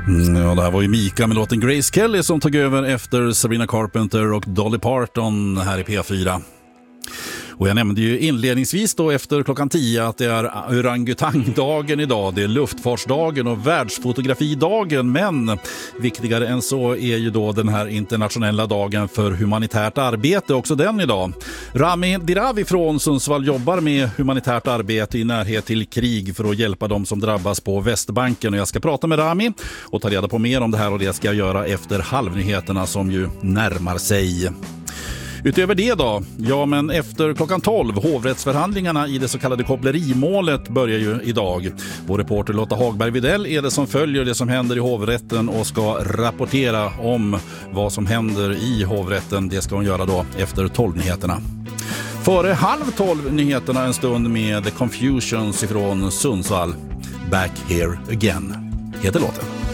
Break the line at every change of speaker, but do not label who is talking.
Ja, det här var ju Mika med låten Grace Kelly som tog över efter Sabrina Carpenter och Dolly Parton här i P4. Och jag nämnde ju inledningsvis då efter klockan 10 att det är orangutangdagen idag, det är luftfartsdagen och världsfotografidagen, men viktigare än så är ju då den här internationella dagen för humanitärt arbete, också den idag. Rami Dirawi från Sundsvall jobbar med humanitärt arbete i närhet till krig för att hjälpa dem som drabbas på Västbanken, och jag ska prata med Rami och ta reda på mer om det här, och det ska jag göra efter halvnyheterna som ju närmar sig. Utöver det då, ja men efter klockan 12, hovrättsförhandlingarna i det så kallade kopplerimålet börjar ju idag. Vår reporter Lotta Hagberg Videll är det som följer det som händer i hovrätten och ska rapportera om vad som händer i hovrätten. Det ska hon göra då efter 12-nyheterna. Före 11:30-nyheterna en stund med The Confusions ifrån Sundsvall. Back Here Again heter låten.